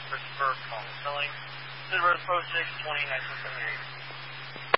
Christopher, calling selling. City Road Post 6, 20, 1978.